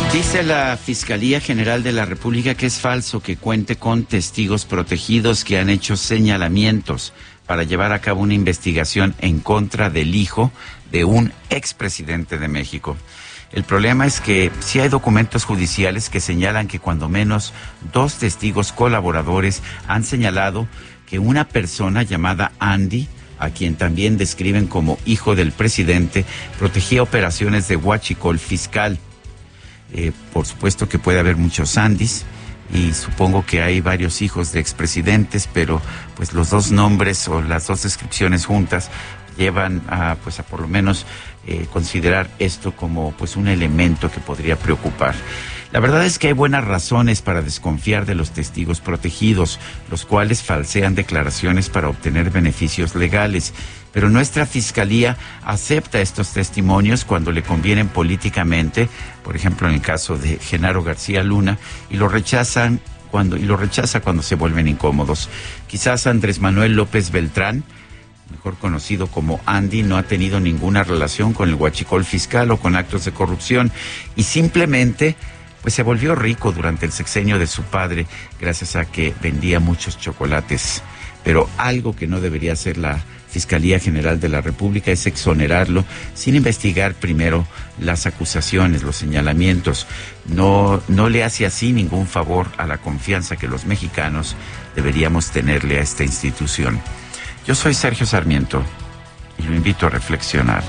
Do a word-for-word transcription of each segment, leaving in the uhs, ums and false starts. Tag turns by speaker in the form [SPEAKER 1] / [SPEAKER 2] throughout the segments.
[SPEAKER 1] Dice la Fiscalía General de la República que es falso que cuente con testigos protegidos que han hecho señalamientos para llevar a cabo una investigación en contra del hijo de un expresidente de México. El problema es que sí hay documentos judiciales que señalan que cuando menos dos testigos colaboradores han señalado que una persona llamada Andy, a quien también describen como hijo del presidente, protegía operaciones de huachicol fiscal. Eh, por supuesto que puede haber muchos Andys y supongo que hay varios hijos de expresidentes, pero pues los dos nombres o las dos descripciones juntas llevan a pues a por lo menos eh, considerar esto como pues un elemento que podría preocupar. La verdad es que hay buenas razones para desconfiar de los testigos protegidos, los cuales falsean declaraciones para obtener beneficios legales. Pero nuestra fiscalía acepta estos testimonios cuando le convienen políticamente, por ejemplo en el caso de Genaro García Luna, y lo rechazan cuando y lo rechaza cuando se vuelven incómodos. Quizás Andrés Manuel López Beltrán, mejor conocido como Andy, no ha tenido ninguna relación con el huachicol fiscal o con actos de corrupción y simplemente pues se volvió rico durante el sexenio de su padre gracias a que vendía muchos chocolates. Pero algo que no debería hacer la Fiscalía General de la República es exonerarlo sin investigar primero las acusaciones, los señalamientos. No, no le hace así ningún favor a la confianza que los mexicanos deberíamos tenerle a esta institución. Yo soy Sergio Sarmiento y lo invito a reflexionar.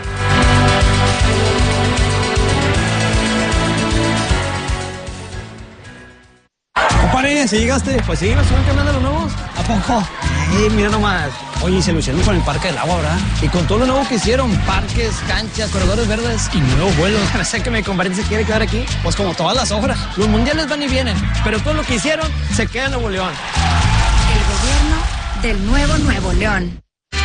[SPEAKER 2] Compadre, ¿sí llegaste? Pues sí, me suben cambiando los nuevos. ¿A poco? Ay, mira nomás. Oye, se lo hicieron con el Parque del Agua, ¿verdad? Y con todo lo nuevo que hicieron, parques, canchas, corredores verdes y nuevos vuelos. No sé que mi compadre se quiere quedar aquí. Pues como todas las obras. Los mundiales van y vienen, pero todo lo que hicieron se queda en Nuevo León.
[SPEAKER 3] El gobierno del nuevo Nuevo León.